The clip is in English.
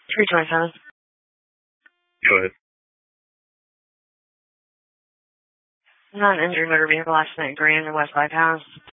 327. Go ahead. Non-injured motor vehicle accident, Grand and West Bypass.